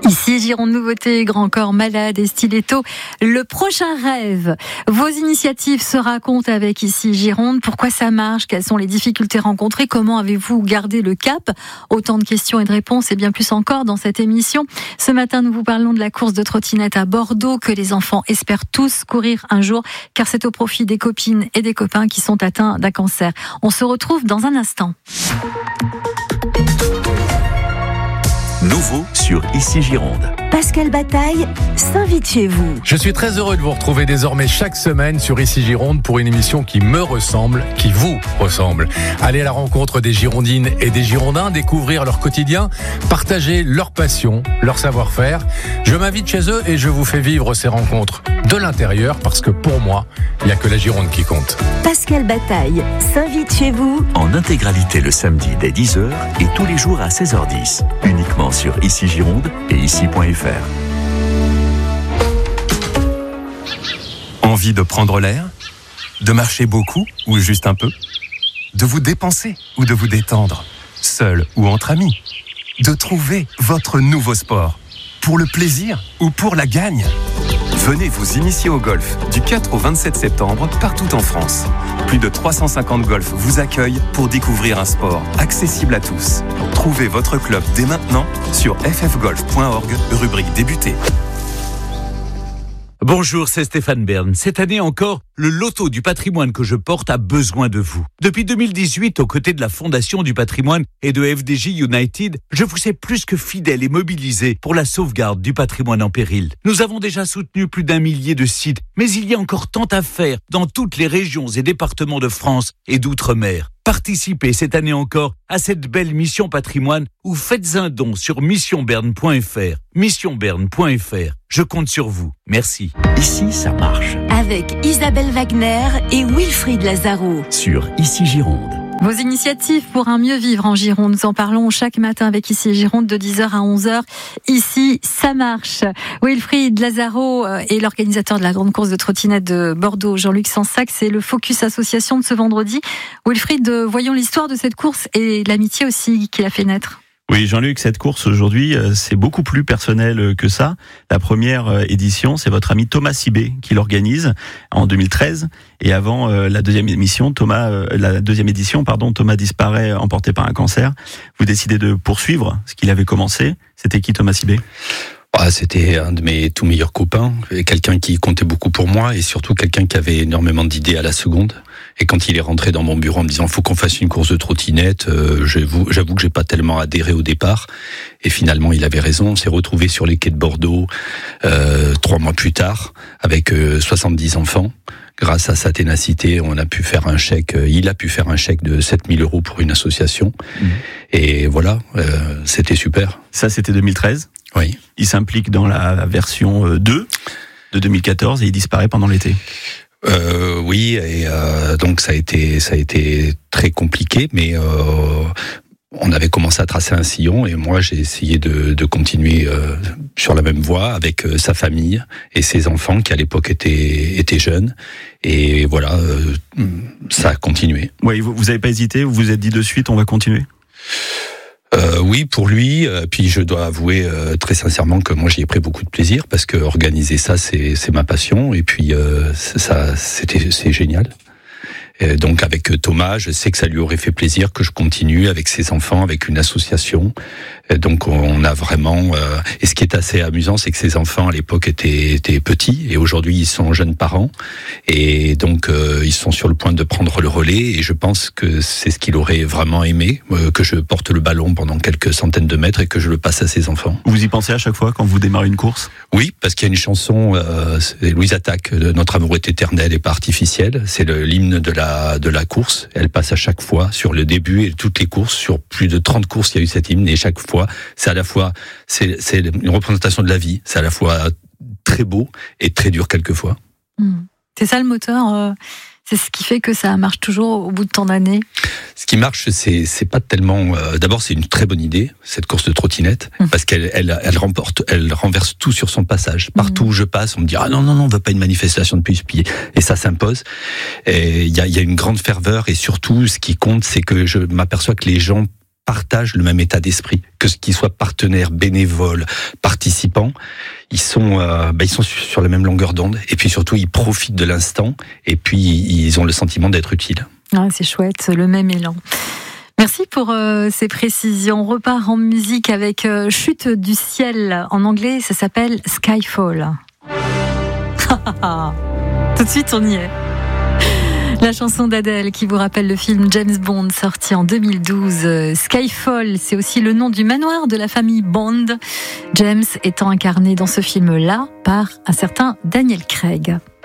Ici, Gironde Nouveauté, Grand Corps Malade et Stiletto. Le prochain rêve. Vos initiatives se racontent avec Ici Gironde. Pourquoi ça marche? Quelles sont les difficultés rencontrées? Comment avez-vous gardé le cap? Autant de questions et de réponses et bien plus encore dans cette émission. Ce matin, nous vous parlons de la course de trottinette à Bordeaux que les enfants espèrent tous courir un jour, car c'est au profit des copines et des copains qui sont atteints d'un cancer. On se retrouve dans un instant. Nouveau sur Ici Gironde. Pascal Bataille s'invite chez vous. Je suis très heureux de vous retrouver désormais chaque semaine sur Ici Gironde pour une émission qui me ressemble, qui vous ressemble. Aller à la rencontre des Girondines et des Girondins, découvrir leur quotidien, partager leur passion, leur savoir-faire. Je m'invite chez eux et je vous fais vivre ces rencontres de l'intérieur parce que pour moi, il n'y a que la Gironde qui compte. Pascal Bataille s'invite chez vous En intégralité le samedi dès 10h et tous les jours à 16h10. Uniquement sur Ici Gironde et ici.fr. Envie de prendre l'air? De marcher beaucoup ou juste un peu? De vous dépenser ou de vous détendre? Seul ou entre amis? De trouver votre nouveau sport? Pour le plaisir ou pour la gagne? Venez vous initier au golf du 4 au 27 septembre partout en France. Plus de 350 golfs vous accueillent pour découvrir un sport accessible à tous. Trouvez votre club dès maintenant sur ffgolf.org, rubrique débuter. Bonjour, c'est Stéphane Bern. Cette année encore, le loto du patrimoine que je porte a besoin de vous. Depuis 2018, aux côtés de la Fondation du patrimoine et de FDJ United, je vous ai plus que fidèle et mobilisé pour la sauvegarde du patrimoine en péril. Nous avons déjà soutenu plus d'1 millier de sites, mais il y a encore tant à faire dans toutes les régions et départements de France et d'outre-mer. Participez cette année encore à cette belle mission patrimoine ou faites un don sur missionberne.fr. Missionberne.fr. Je compte sur vous. Merci. Ici, ça marche. avec Isabelle Wagner et Wilfried Lazaro. Sur Ici Gironde. Vos initiatives pour un mieux vivre en Gironde, nous en parlons chaque matin avec Ici Gironde de 10h à 11h. Ici, ça marche. Wilfried Lazaro est l'organisateur de la grande course de trottinette de Bordeaux. Jean-Luc Sansac, c'est le Focus Association de ce vendredi. Wilfried, voyons l'histoire de cette course et l'amitié aussi qui l'a fait naître. Oui, Jean-Luc, cette course aujourd'hui, c'est beaucoup plus personnel que ça. La première édition, c'est votre ami Thomas Sibé qui l'organise en 2013. Et avant la deuxième édition, Thomas disparaît emporté par un cancer. Vous décidez de poursuivre ce qu'il avait commencé. C'était qui, Thomas Sibé ? C'était un de mes tout meilleurs copains, quelqu'un qui comptait beaucoup pour moi et surtout quelqu'un qui avait énormément d'idées à la seconde. Et quand il est rentré dans mon bureau en me disant faut qu'on fasse une course de trottinette, j'avoue que j'ai pas tellement adhéré au départ. Et finalement, il avait raison. On s'est retrouvés sur les quais de Bordeaux 3 mois plus tard avec 70 enfants. Grâce à sa ténacité, on a pu faire un chèque. Il a pu faire un chèque de 7 000 € pour une association. Et voilà, c'était super. Ça, c'était 2013. Oui. Il s'implique dans la version 2 de 2014 et il disparaît pendant l'été. Oui, et donc ça a été très compliqué, mais on avait commencé à tracer un sillon et moi j'ai essayé de continuer sur la même voie avec sa famille et ses enfants qui à l'époque étaient jeunes et voilà, ça a continué. Oui, vous n'avez pas hésité, vous vous êtes dit de suite on va continuer ? Oui, pour lui. Puis je dois avouer très sincèrement que moi j'y ai pris beaucoup de plaisir parce que organiser ça c'est ma passion et puis c'est génial. Et donc avec Thomas, je sais que ça lui aurait fait plaisir que je continue avec ses enfants, avec une association. Et donc on a vraiment. Et ce qui est assez amusant, c'est que ses enfants à l'époque étaient petits et aujourd'hui ils sont jeunes parents et donc ils sont sur le point de prendre le relais. Et je pense que c'est ce qu'il aurait vraiment aimé, que je porte le ballon pendant quelques centaines de mètres et que je le passe à ses enfants. Vous y pensez à chaque fois quand vous démarrez une course ? Oui, parce qu'il y a une chanson, c'est Louise Attaque, Notre amour est éternel et pas artificiel. C'est l'hymne de la course. Elle passe à chaque fois sur le début et toutes les courses, sur plus de 30 courses, il y a eu cet hymne et chaque fois, c'est à la fois, c'est une représentation de la vie. C'est à la fois très beau et très dur quelquefois. C'est ça le moteur. C'est ce qui fait que ça marche toujours au bout de tant d'années. Ce qui marche, c'est pas tellement. D'abord, c'est une très bonne idée cette course de trottinette parce qu'elle renverse tout sur son passage. Partout où je passe, on me dit non, on veut pas une manifestation de plus et ça s'impose. Et il y a une grande ferveur et surtout, ce qui compte, c'est que je m'aperçois que les gens partagent le même état d'esprit, que ce qu'ils soient partenaires, bénévoles, participants, ils sont sur la même longueur d'onde. Et puis surtout, ils profitent de l'instant. Et puis, ils ont le sentiment d'être utiles. Ah, c'est chouette, le même élan. Merci pour ces précisions. On repart en musique avec Chute du ciel. En anglais, ça s'appelle Skyfall. Tout de suite, on y est. La chanson d'Adèle qui vous rappelle le film James Bond sorti en 2012. Skyfall, c'est aussi le nom du manoir de la famille Bond. James étant incarné dans ce film-là par un certain Daniel Craig.